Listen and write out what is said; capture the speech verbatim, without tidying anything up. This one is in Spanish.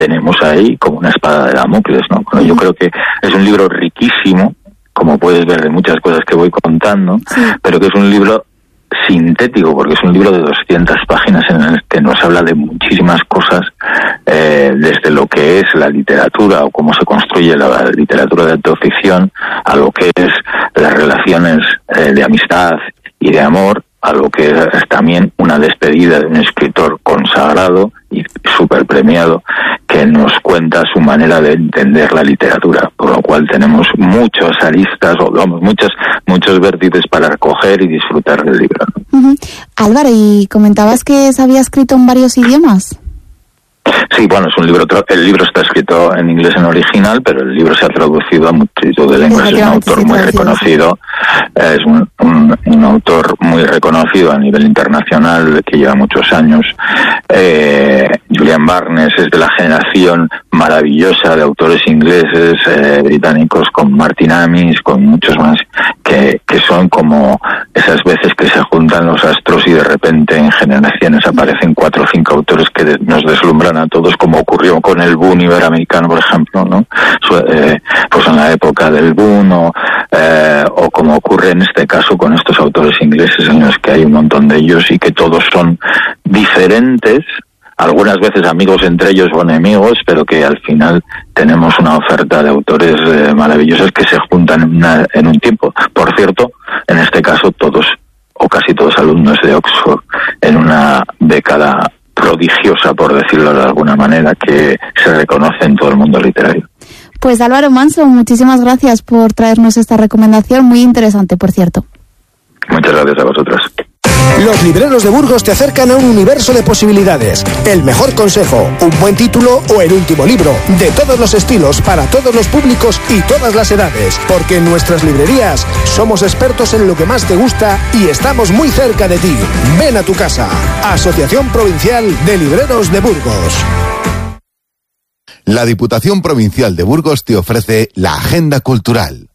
tenemos ahí como una espada de Damocles, ¿no? Bueno, yo creo que es un libro riquísimo, como puedes ver de muchas cosas que voy contando, sí. pero que es un libro sintético, porque es un libro de doscientas páginas en el que nos habla de muchísimas cosas, eh, desde lo que es la literatura o cómo se construye la literatura de autoficción, a lo que es las relaciones eh, de amistad y de amor, a lo que es también una despedida de un escritor consagrado y súper premiado, que nos cuenta su manera de entender la literatura, por lo cual tenemos muchas aristas, o vamos, muchos, muchos vértices para recoger y disfrutar del libro, ¿no? Uh-huh. Álvaro, y comentabas que se había escrito en varios idiomas. Sí, bueno, es un libro, el libro está escrito en inglés en original, pero el libro se ha traducido a multitud de lenguas. Es un autor muy reconocido, es un, un, un autor muy reconocido a nivel internacional, que lleva muchos años. Eh, Julian Barnes es de la generación maravillosa de autores ingleses, eh, británicos, con Martin Amis, con muchos más, que, que son como esas veces que se juntan los astros y de repente en generaciones aparecen cuatro o cinco autores que de, nos deslumbran a todos, como ocurrió con el boom iberoamericano, por ejemplo, ¿no? Eh, pues en la época del boom, o, eh, o como ocurre en este caso con estos autores ingleses, en los que hay un montón de ellos y que todos son diferentes, algunas veces amigos entre ellos o enemigos, pero que al final tenemos una oferta de autores eh, maravillosos que se juntan en, una, en un tiempo. Por cierto, en este caso todos o casi todos alumnos de Oxford, en una década prodigiosa, por decirlo de alguna manera, que se reconoce en todo el mundo literario. Pues Álvaro Manso, muchísimas gracias por traernos esta recomendación, muy interesante, por cierto. Muchas gracias a vosotros. Los libreros de Burgos te acercan a un universo de posibilidades. El mejor consejo, un buen título o el último libro. De todos los estilos, para todos los públicos y todas las edades. Porque en nuestras librerías somos expertos en lo que más te gusta y estamos muy cerca de ti. Ven a tu casa. Asociación Provincial de Libreros de Burgos. La Diputación Provincial de Burgos te ofrece la Agenda Cultural.